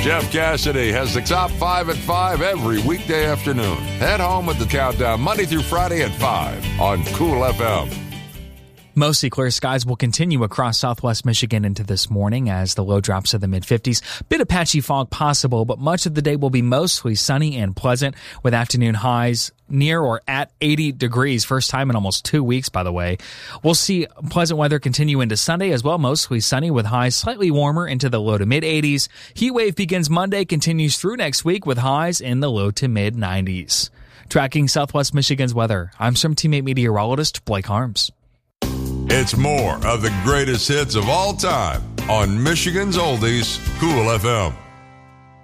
Jeff Cassidy has the top 5 at 5 every weekday afternoon. Head home with the countdown Monday through Friday at 5 on Cool FM. Mostly clear skies will continue across southwest Michigan into this morning as the low drops to the mid-50s. Bit of patchy fog possible, but much of the day will be mostly sunny and pleasant with afternoon highs near or at 80 degrees. First time in almost 2 weeks, by the way. We'll see pleasant weather continue into Sunday as well, mostly sunny with highs slightly warmer into the low to mid-80s. Heat wave begins Monday, continues through next week with highs in the low to mid-90s. Tracking southwest Michigan's weather, I'm some teammate meteorologist Blake Harms. It's more of the greatest hits of all time on Michigan's Oldies, Cool FM.